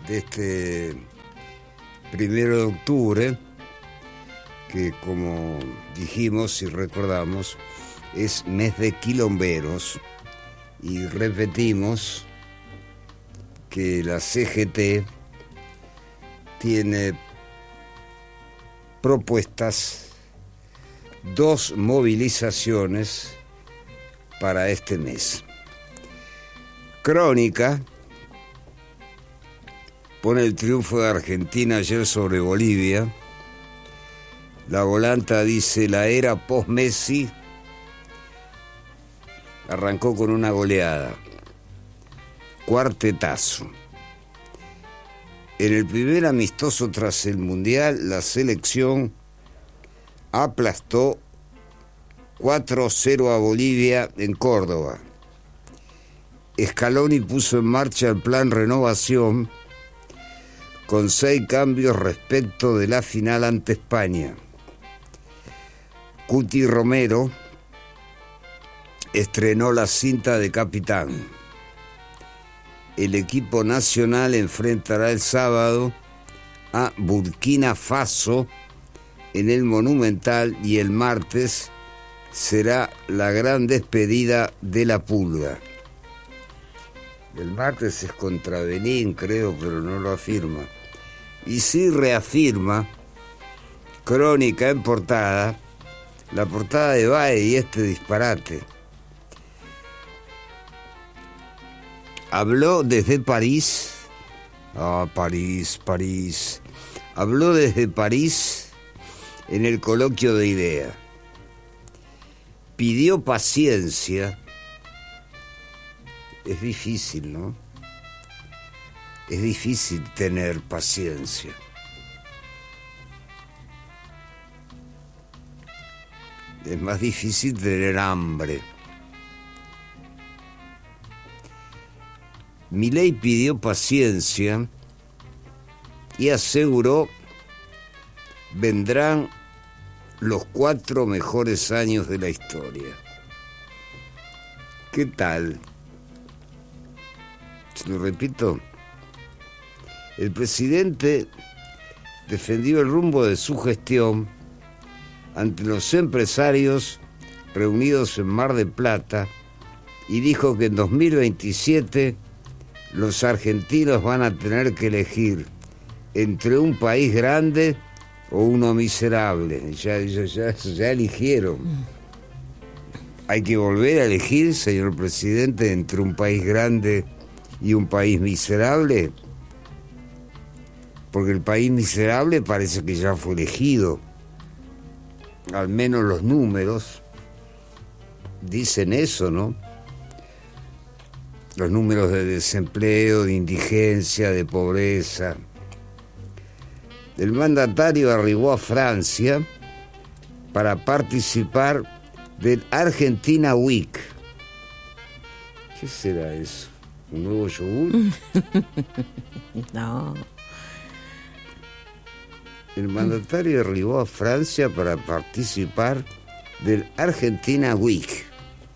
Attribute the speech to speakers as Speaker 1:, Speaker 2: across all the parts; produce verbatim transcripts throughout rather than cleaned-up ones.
Speaker 1: de este primero de octubre, que como dijimos y recordamos, es mes de quilomberos, y repetimos que la C G T tiene propuestas dos movilizaciones para este mes. Crónica pone el triunfo de Argentina ayer sobre Bolivia. La volanta dice: la era post-Messi arrancó con una goleada. Cuartetazo. En el primer amistoso tras el Mundial, la selección aplastó cuatro cero a Bolivia en Córdoba. Scaloni puso en marcha el plan renovación con seis cambios respecto de la final ante España. Cuti Romero estrenó la cinta de capitán. El equipo nacional enfrentará el sábado a Burkina Faso en el Monumental, y el martes será la gran despedida de la Pulga. El martes es contra Benín, creo, pero no lo afirma. Y sí reafirma, Crónica en portada, la portada de Bae y este disparate. Habló desde París, ah, París, París, habló desde París en el coloquio de idea. Pidió paciencia. Es difícil, ¿no? Es difícil tener paciencia. Es más difícil tener hambre. Milei pidió paciencia y aseguró: vendrán los cuatro mejores años de la historia. ¿Qué tal? Se lo repito. El presidente defendió el rumbo de su gestión ante los empresarios reunidos en Mar del Plata y dijo que en dos mil veintisiete los argentinos van a tener que elegir entre un país grande o uno miserable. Ya, ya, ya, ya eligieron. Hay que volver a elegir, señor presidente, entre un país grande y un país miserable, porque el país miserable parece que ya fue elegido. Al menos los números dicen eso, ¿no? Los números de desempleo, de indigencia, de pobreza. El mandatario arribó a Francia para participar del Argentina Week. ¿Qué será eso? ¿Un nuevo yogur?
Speaker 2: No.
Speaker 1: El mandatario arribó a Francia para participar del Argentina Week.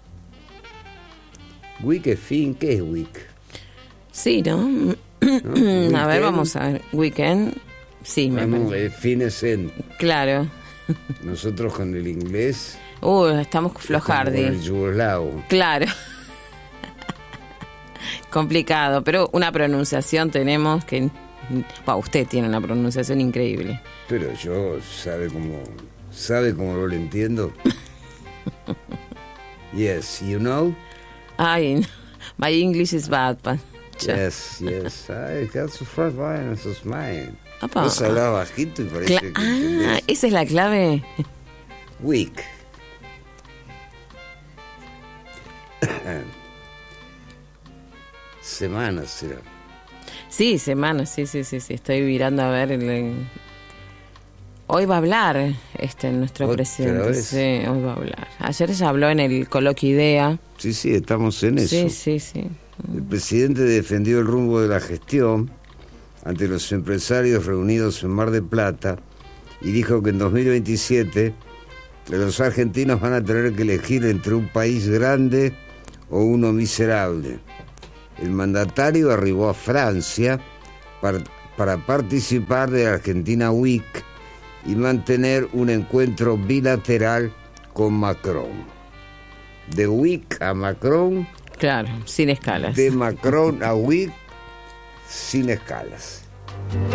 Speaker 1: ¿Week es fin? ¿Qué es week?
Speaker 2: Sí, ¿no? ¿No? A ver, vamos a ver. Weekend. Sí, me
Speaker 1: no, no, es fines en.
Speaker 2: Claro.
Speaker 1: Nosotros con el inglés.
Speaker 2: Uh, estamos flojardi.
Speaker 1: Con el yugoslavo.
Speaker 2: Claro. Complicado, pero una pronunciación tenemos que... Wow, usted tiene una pronunciación increíble.
Speaker 1: Pero yo, ¿sabe cómo, sabe cómo lo entiendo? Yes, you know?
Speaker 2: Ay, my English is bad, but...
Speaker 1: Yes, yes, I got so far line, eso es mine.
Speaker 2: Apa.
Speaker 1: Vos hablabas bajito y parece
Speaker 2: Cla-
Speaker 1: que
Speaker 2: Ah,
Speaker 1: entendés.
Speaker 2: esa es la clave.
Speaker 1: Week. Semanas será.
Speaker 2: Sí, semana, sí, sí, sí, sí. Estoy mirando a ver. El, el... Hoy va a hablar este nuestro
Speaker 1: ¿Otra
Speaker 2: presidente.
Speaker 1: vez?
Speaker 2: Sí, hoy va a hablar. Ayer ya habló en el coloquio IDEA.
Speaker 1: Sí, sí, estamos en eso.
Speaker 2: Sí, sí, sí.
Speaker 1: El presidente defendió el rumbo de la gestión ante los empresarios reunidos en Mar del Plata y dijo que en dos mil veintisiete los argentinos van a tener que elegir entre un país grande o uno miserable. El mandatario arribó a Francia para, para participar de la Argentina Week y mantener un encuentro bilateral con Macron. De Week a Macron.
Speaker 2: Claro, sin escalas.
Speaker 1: De Macron a Week, sin escalas.